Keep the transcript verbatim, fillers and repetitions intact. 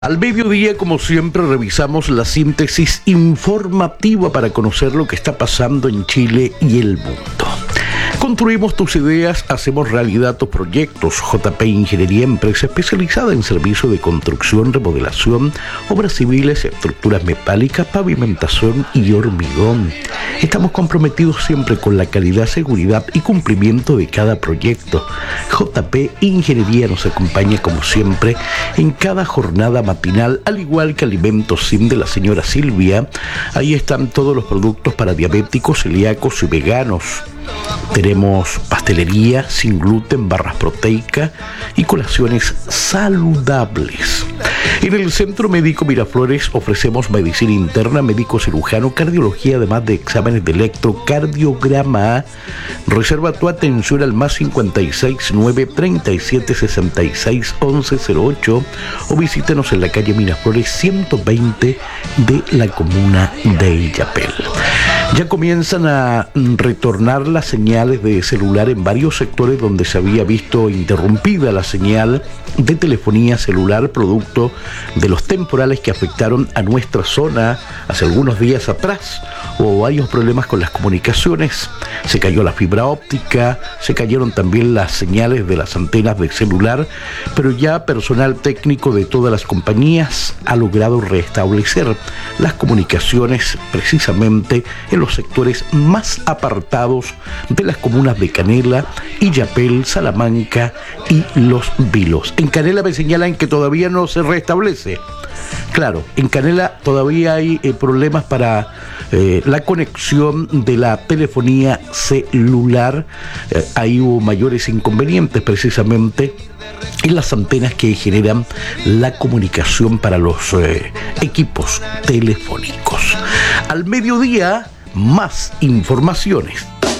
Al mediodía, como siempre, revisamos la síntesis informativa para conocer lo que está pasando en Chile y el mundo. Construimos tus ideas, hacemos realidad tus proyectos. J P Ingeniería, empresa especializada en servicio de construcción, remodelación, obras civiles, estructuras metálicas, pavimentación y hormigón. Estamos comprometidos siempre con la calidad, seguridad y cumplimiento de cada proyecto. J P Ingeniería nos acompaña como siempre en cada jornada matinal, al igual que Alimentos Sim de la señora Silvia. Ahí están todos los productos para diabéticos, celíacos y veganos. Tenemos pastelería sin gluten, barras proteicas y colaciones saludables. En el Centro Médico Miraflores ofrecemos medicina interna, médico cirujano, cardiología, además de exámenes de electrocardiograma. Reserva tu atención al más cincuenta y seis, nueve, treinta y siete, sesenta y seis, once, cero ocho o visítenos en la calle Miraflores ciento veinte de la comuna de Illapel. Ya comienzan a retornar las señales de celular en varios sectores donde se había visto interrumpida la señal de telefonía celular producto de los temporales que afectaron a nuestra zona hace algunos días atrás. Hubo varios problemas con las comunicaciones, se cayó la fibra óptica, se cayeron también las señales de las antenas de celular, pero ya personal técnico de todas las compañías ha logrado restablecer las comunicaciones precisamente en los sectores más apartados de las comunas de Canela, Illapel, Salamanca y Los Vilos. En Canela me señalan que todavía no se restablece. Claro, en Canela todavía hay eh, problemas para eh, la conexión de la telefonía celular. Eh, ahí hubo mayores inconvenientes precisamente en las antenas que generan la comunicación para los eh, equipos telefónicos. Al mediodía, más informaciones.